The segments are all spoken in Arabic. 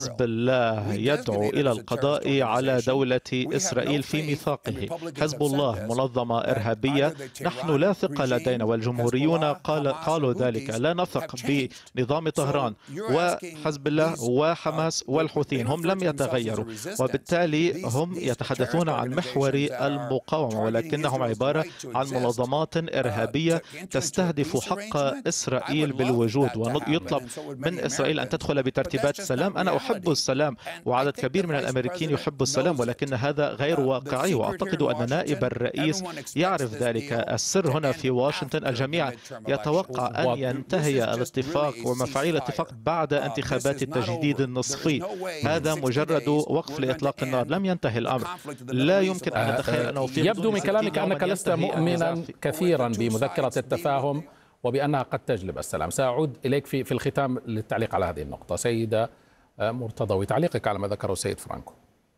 حزب الله يدعو إلى القضاء على دولة إسرائيل في ميثاقه. حزب الله منظمة إرهابية، نحن لا ثقة لدينا، والجمهوريون قالوا ذلك، لا نثق بنظام طهران وحزب الله وحماس والحوثيين، هم لم يتغيروا، وبالتالي هم يتحدثون عن محور المقاومة، ولكنهم عبارة عن منظمات إرهابية تستهدف حق إسرائيل بالوجود، ويطلب من إسرائيل أن تدخل بترتيبات سلام. أنا أحب السلام وعدد كبير من الأمريكيين يحب السلام، ولكن هذا غير واقعي، وأعتقد أن نائب الرئيس يعرف ذلك. السر هنا في واشنطن، الجميع يتوقع أن ينتهي الاتفاق ومفاعيل الاتفاق بعد انتخابات التجديد النصفي. هذا مجرد وقف لإطلاق النار، لم ينتهي الأمر. لا يمكن أن نتخيل أنه في يبدو من كلامك أنك لست مؤمنا كثيرا بمذكرة التفاهم وبأنها قد تجلب السلام. سأعود إليك في الختام للتعليق على هذه النقطة. سيدة مرتضوي، تعليقك على ما ذكره السيد فرانكو.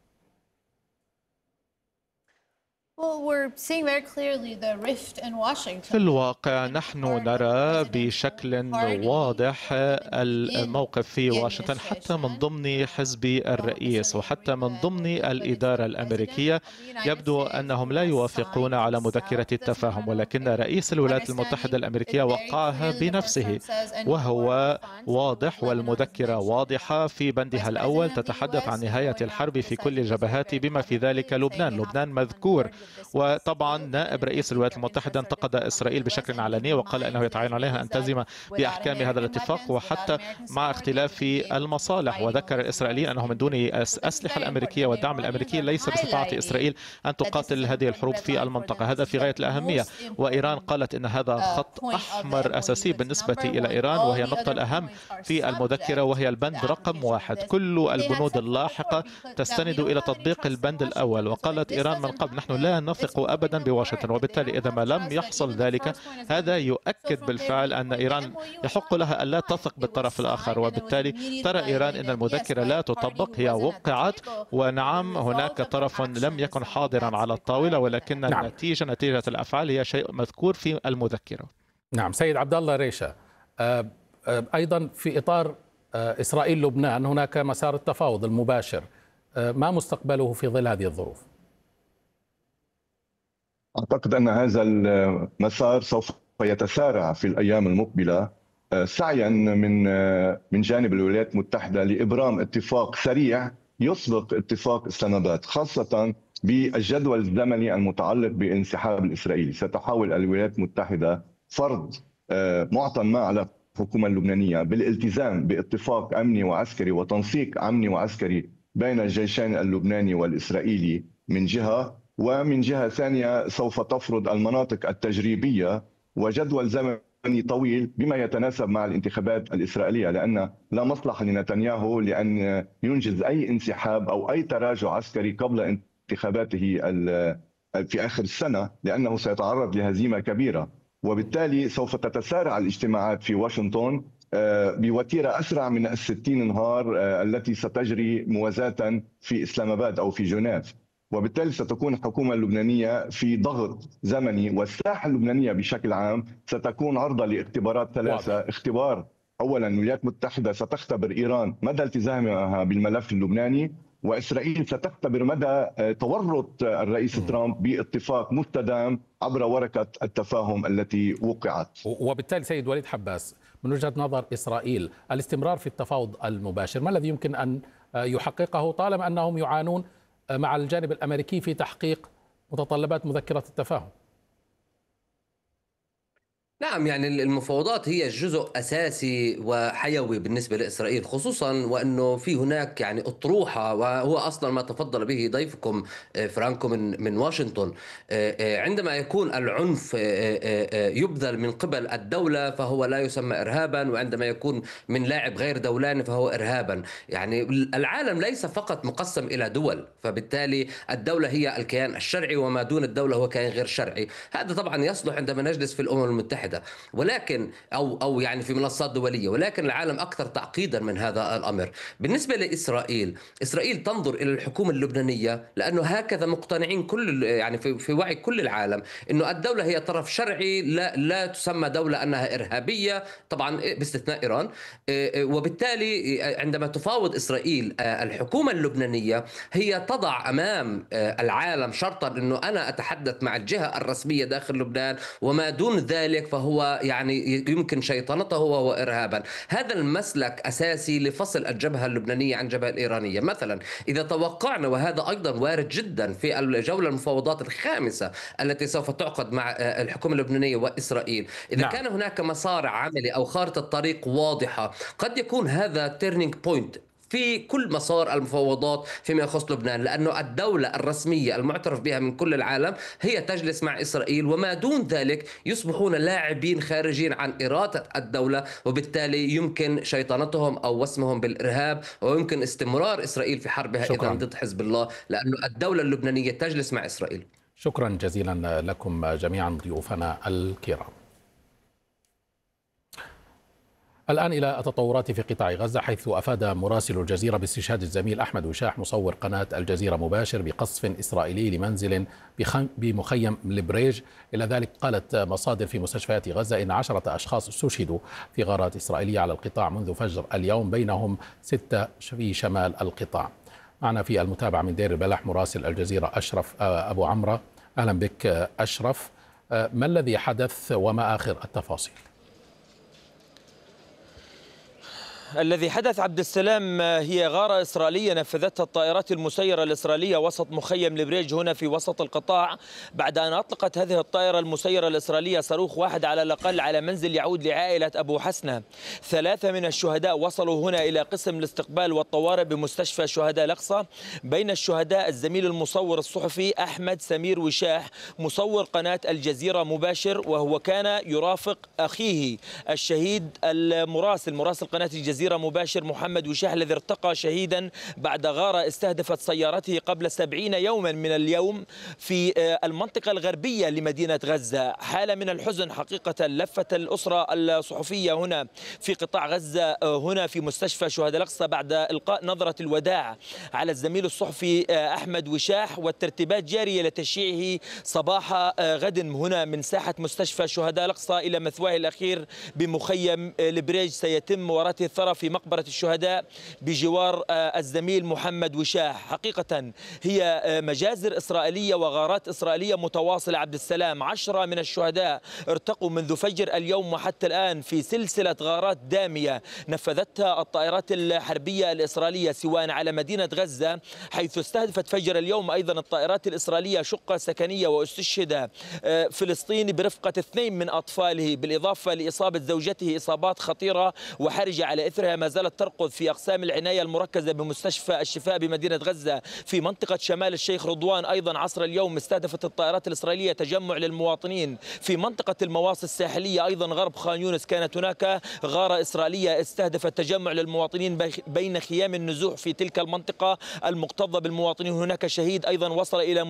في الواقع نحن نرى بشكل واضح الموقف في واشنطن، حتى من ضمن حزب الرئيس وحتى من ضمن الإدارة الأمريكية يبدو أنهم لا يوافقون على مذكرة التفاهم، ولكن رئيس الولايات المتحدة الأمريكية وقعها بنفسه وهو واضح، والمذكرة واضحة في بندها الأول تتحدث عن نهاية الحرب في كل الجبهات بما في ذلك لبنان. لبنان مذكور، وطبعا نائب رئيس الولايات المتحدة انتقد إسرائيل بشكل علني وقال أنه يتعين عليها أن تلتزم بأحكام هذا الاتفاق، وحتى مع اختلاف المصالح، وذكر الإسرائيليين أنه من دون الأسلحة الأمريكية والدعم الأمريكي ليس باستطاعة إسرائيل أن تقاتل هذه الحروب في المنطقة. هذا في غاية الأهمية، وإيران قالت أن هذا خط أحمر أساسي بالنسبة إلى إيران، وهي النقطة الأهم في المذكرة، وهي البند رقم 1. كل البنود اللاحقة تستند إلى تطبيق البند الأول، وقالت إيران من قبل نحن لا نثق أبدا بواشنطن، وبالتالي إذا ما لم يحصل ذلك هذا يؤكد بالفعل أن إيران يحق لها ألا تثق بالطرف الآخر، وبالتالي ترى إيران أن المذكرة لا تطبق، هي وقعت، ونعم هناك طرف لم يكن حاضرا على الطاولة، ولكن النتيجة نتيجة الأفعال هي شيء مذكور في المذكرة. نعم. سيد عبد الله ريشة، أيضا في إطار إسرائيل لبنان هناك مسار التفاوض المباشر، ما مستقبله في ظل هذه الظروف؟ أعتقد أن هذا المسار سوف يتسارع في الأيام المقبلة سعيا من جانب الولايات المتحدة لإبرام اتفاق سريع يسبق اتفاق إسلام آباد، خاصة بالجدول الزمني المتعلق بالانسحاب الإسرائيلي. ستحاول الولايات المتحدة فرض معطى ما على الحكومة اللبنانية بالالتزام باتفاق أمني وعسكري وتنسيق أمني وعسكري بين الجيشين اللبناني والإسرائيلي من جهة، ومن جهة ثانية سوف تفرض المناطق التجريبية وجدول زمني طويل بما يتناسب مع الانتخابات الإسرائيلية، لأن لا مصلحة لنتنياهو لأن ينجز أي انسحاب أو أي تراجع عسكري قبل انتخاباته في آخر السنة، لأنه سيتعرض لهزيمة كبيرة، وبالتالي سوف تتسارع الاجتماعات في واشنطن بوتيرة أسرع من 60 نهار التي ستجري موازاة في إسلام آباد أو في جنيف، وبالتالي ستكون الحكومة اللبنانية في ضغط زمني، والساحة اللبنانية بشكل عام ستكون عرضة لاختبارات ثلاثة. اختبار أولا، الولايات المتحدة ستختبر إيران مدى التزامها بالملف اللبناني، وإسرائيل ستختبر مدى تورط الرئيس ترامب باتفاق مستدام عبر ورقة التفاهم التي وقعت. وبالتالي سيد وليد حباس، من وجهة نظر إسرائيل الاستمرار في التفاوض المباشر ما الذي يمكن أن يحققه طالما أنهم يعانون مع الجانب الأمريكي في تحقيق متطلبات مذكرة التفاهم؟ نعم، يعني المفاوضات هي جزء أساسي وحيوي بالنسبة لإسرائيل، خصوصا وأنه في هناك يعني أطروحة، وهو أصلا ما تفضل به ضيفكم فرانكو من واشنطن. عندما يكون العنف يبذل من قبل الدولة فهو لا يسمى إرهابا، وعندما يكون من لاعب غير دولاني فهو إرهابا. يعني العالم ليس فقط مقسم إلى دول، فبالتالي الدولة هي الكيان الشرعي وما دون الدولة هو كيان غير شرعي. هذا طبعا يصلح عندما نجلس في الأمم المتحدة. المتحدة، ولكن أو يعني في منصات دولية، ولكن العالم أكثر تعقيدا من هذا الأمر. بالنسبة لإسرائيل، إسرائيل تنظر إلى الحكومة اللبنانية لأنه هكذا مقتنعين كل يعني في وعي كل العالم أنه الدولة هي طرف شرعي، لا تسمى دولة أنها إرهابية طبعا باستثناء إيران. وبالتالي عندما تفاوض إسرائيل الحكومة اللبنانية، هي تضع أمام العالم شرطا أنه أنا أتحدث مع الجهة الرسمية داخل لبنان، وما دون ذلك فهو يعني يمكن شيطنته وإرهابا. هذا المسلك أساسي لفصل الجبهة اللبنانية عن الجبهة الإيرانية. مثلا إذا توقعنا، وهذا أيضا وارد جدا في الجولة المفاوضات الخامسة التي سوف تعقد مع الحكومة اللبنانية وإسرائيل، إذا كان هناك مسار عملي أو خارطة طريق واضحة، قد يكون هذا تيرنينج بوينت في كل مسار المفاوضات فيما يخص لبنان، لأنه الدولة الرسمية المعترف بها من كل العالم هي تجلس مع إسرائيل، وما دون ذلك يصبحون لاعبين خارجين عن إرادة الدولة، وبالتالي يمكن شيطنتهم أو وسمهم بالإرهاب، ويمكن استمرار إسرائيل في حربها إذا ضد حزب الله، لأنه الدولة اللبنانية تجلس مع إسرائيل. شكرا جزيلا لكم جميعا ضيوفنا الكرام. الآن إلى التطورات في قطاع غزة، حيث أفاد مراسل الجزيرة باستشهاد الزميل أحمد وشاح مصور قناة الجزيرة مباشر بقصف إسرائيلي لمنزل بمخيم البريج. إلى ذلك قالت مصادر في مستشفيات غزة إن 10 أشخاص استشهدوا في غارات إسرائيلية على القطاع منذ فجر اليوم، بينهم 6 في شمال القطاع. معنا في المتابعة من دير البلح مراسل الجزيرة أشرف أبو عمرة. أهلا بك أشرف، ما الذي حدث وما آخر التفاصيل؟ الذي حدث عبد السلام هي غارة إسرائيلية نفذتها الطائرات المسيرة الإسرائيلية وسط مخيم البريج هنا في وسط القطاع، بعد أن أطلقت هذه الطائرة المسيرة الإسرائيلية صاروخ واحد على الأقل على منزل يعود لعائلة أبو حسنة. 3 من الشهداء وصلوا هنا إلى قسم الاستقبال والطوارئ بمستشفى شهداء الأقصى. بين الشهداء الزميل المصور الصحفي أحمد سمير وشاح مصور قناة الجزيرة مباشر، وهو كان يرافق أخيه الشهيد مراسل قناة الجزيرة مباشر محمد وشاح، الذي ارتقى شهيدا بعد غارة استهدفت سيارته قبل 70 يوما من اليوم في المنطقة الغربية لمدينة غزة. حالة من الحزن حقيقة لفت الأسرة الصحفية هنا في قطاع غزة، هنا في مستشفى شهداء الأقصى، بعد إلقاء نظرة الوداع على الزميل الصحفي أحمد وشاح، والترتيبات جارية لتشييعه صباح غد هنا من ساحة مستشفى شهداء الأقصى إلى مثواه الأخير بمخيم البريج. سيتم ورثه الثرى في مقبرة الشهداء بجوار الزميل محمد وشاح. حقيقة هي مجازر إسرائيلية وغارات إسرائيلية متواصلة عبد السلام. 10 من الشهداء ارتقوا منذ فجر اليوم وحتى الآن في سلسلة غارات دامية نفذتها الطائرات الحربية الإسرائيلية سواء على مدينة غزة، حيث استهدفت فجر اليوم أيضا الطائرات الإسرائيلية شقة سكنية واستشهد فلسطيني برفقة 2 من أطفاله، بالإضافة لإصابة زوجته إصابات خطيرة وحرجة على إثرها ما زالت ترقد في أقسام العناية المركزة بمستشفى الشفاء بمدينة غزة. في منطقة شمال الشيخ رضوان أيضا عصر اليوم استهدفت الطائرات الإسرائيلية تجمع للمواطنين. في منطقة المواصي الساحلية أيضا غرب خان يونس كانت هناك غارة إسرائيلية استهدفت تجمع للمواطنين بين خيام النزوح في تلك المنطقة المكتظة بالمواطنين. هناك شهيد أيضا وصل إلى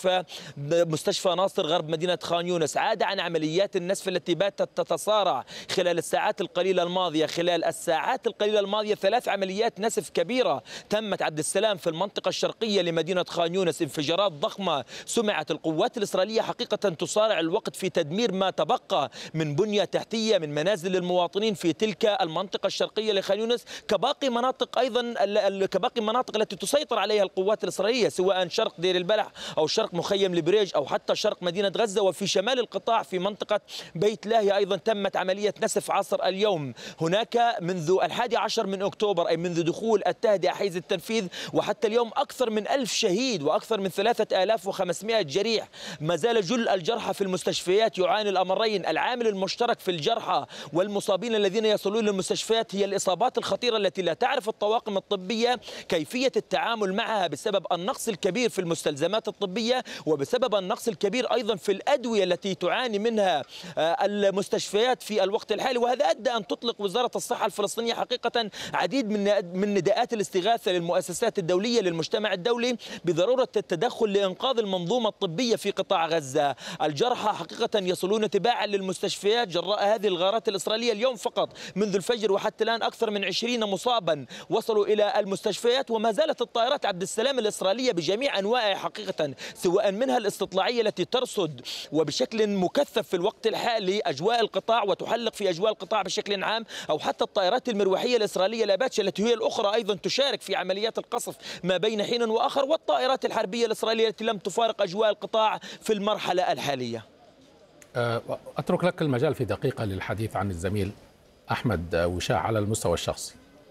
مستشفى ناصر غرب مدينة خان يونس. عاد عن عمليات النسف التي باتت تتصارع خلال الساعات القليلة الماضية. خلال الساعات القليلة الماضية 3 عمليات نسف كبيرة تمت عبد السلام في المنطقة الشرقية لمدينة خان يونس. انفجارات ضخمة سمعت. القوات الإسرائيلية حقيقة تصارع الوقت في تدمير ما تبقى من بنية تحتية من منازل للمواطنين في تلك المنطقة الشرقية لخان يونس، كباقي مناطق أيضا كباقي المناطق التي تسيطر عليها القوات الإسرائيلية سواء شرق دير البلح أو شرق مخيم البريج أو حتى شرق مدينة غزة. وفي شمال القطاع في منطقة بيت لاهي أيضا تمت عملية نسف عصر اليوم. هناك منذ 11 من أكتوبر أي منذ دخول التهدئة حيز التنفيذ وحتى اليوم أكثر من 1000 شهيد وأكثر من 3500 جريح. ما زال جل الجرحى في المستشفيات يعاني الأمرين. العامل المشترك في الجرحى والمصابين الذين يصلون للمستشفيات هي الإصابات الخطيرة التي لا تعرف الطواقم الطبية كيفية التعامل معها بسبب النقص الكبير في المستلزمات الطبية وبسبب النقص الكبير أيضا في الأدوية التي تعاني منها المستشفيات في الوقت الحالي. وهذا أدى أن تطلق وزارة الصحة الفلسطينية حقيقة عديد من نداءات الاستغاثة للمؤسسات الدولية للمجتمع الدولي بضرورة التدخل لإنقاذ المنظومة الطبية في قطاع غزة. الجرحى حقيقة يصلون تباعا للمستشفيات جراء هذه الغارات الإسرائيلية. اليوم فقط منذ الفجر وحتى الآن أكثر من 20 مصابا وصلوا إلى المستشفيات، وما زالت الطائرات عبد السلام الإسرائيلية بجميع أنواعها حقيقة، سواء منها الاستطلاعية التي ترصد وبشكل مكثف في الوقت الحالي أجواء القطاع وتحلق في أجواء القطاع بشكل عام، أو حتى الطائرات المروحية الإسرائيلية الأباتشي التي هي الأخرى أيضا تشارك في عمليات القصف ما بين حين وآخر، والطائرات الحربية الإسرائيلية التي لم تفارق أجواء القطاع في المرحلة الحالية. أترك لك المجال في دقيقة للحديث عن الزميل أحمد وشاع على المستوى الشخصي.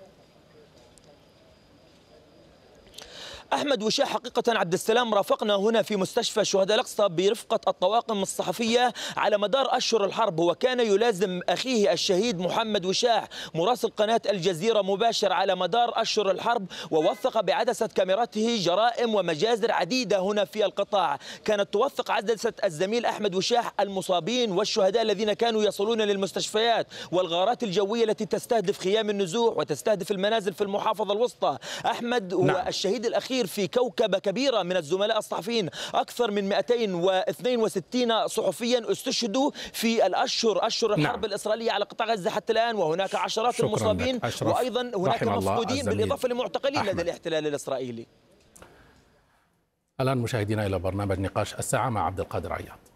أحمد وشاع حقيقة عبد السلام رافقنا هنا في مستشفى شهداء الأقصى برفقة الطواقم الصحفية على مدار أشهر الحرب، وكان يلازم أخيه الشهيد محمد وشاع مراسل قناة الجزيرة مباشر على مدار أشهر الحرب، ووثق بعدسة كاميرته جرائم ومجازر عديدة هنا في القطاع. كانت توثق عدسة الزميل أحمد وشاع المصابين والشهداء الذين كانوا يصلون للمستشفيات والغارات الجوية التي تستهدف خيام النزوح وتستهدف المنازل في المحافظة الوسطى. أحمد هو الشهيد الأخير في كوكبة كبيرة من الزملاء الصحفيين. أكثر من 262 صحفيا استشهدوا في أشهر الحرب الإسرائيلية على قطاع غزة حتى الآن، وهناك عشرات المصابين وأيضا هناك مفقودين بالإضافة لمعتقلين لدى الاحتلال الإسرائيلي. الآن مشاهدينا إلى برنامج نقاش الساعة مع عبد القادر عياض.